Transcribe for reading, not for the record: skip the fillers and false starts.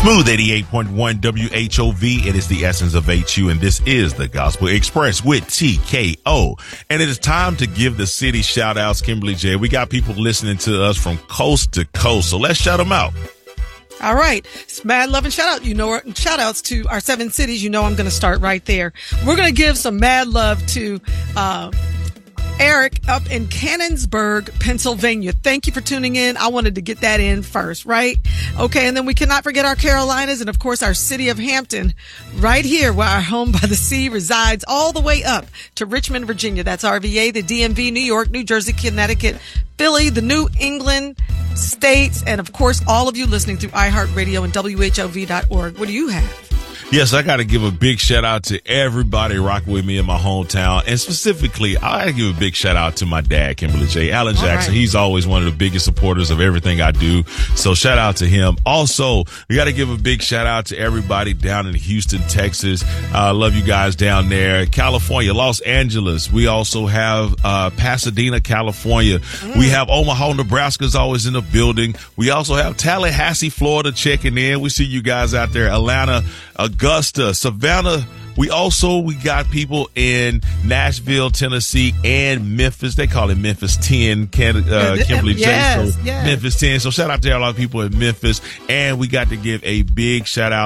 Smooth 88.1 WHOV. It is the essence of HU, and this is the Gospel Express with TKO. And it is time to give the city shout outs, Kimberly J. We got people listening to us from coast to coast, so let's shout them out. All right. It's mad love and shout out. Shout outs to our 7 cities. I'm going to start right there. We're going to give some mad love to, Eric up in Cannonsburg, Pennsylvania. Thank you for tuning in. I wanted to get that in first, right? Okay. And then we cannot forget our Carolinas and of course our city of Hampton right here where our home by the sea resides all the way up to Richmond, Virginia. That's RVA, the DMV, New York, New Jersey, Connecticut, Philly, the New England states, and of course all of you listening through iHeartRadio and WHOV.org. What do you have? Yes, I got to give a big shout out to everybody rocking with me in my hometown. And specifically, I got to give a big shout out to my dad, Kimberly J. Alan Jackson. Right. He's always one of the biggest supporters of everything I do. So shout out to him. Also, we got to give a big shout out to everybody down in Houston, Texas. I love you guys down there. California, Los Angeles. We also have Pasadena, California. We have Omaha, Nebraska's always in the building. We also have Tallahassee, Florida checking in. We see you guys out there. Atlanta, Augusta, Savannah. We got people in Nashville, Tennessee, and Memphis. They call it Memphis 10, Kimberly J. So Memphis 10. So shout out to a lot of people in Memphis. And we got to give a big shout out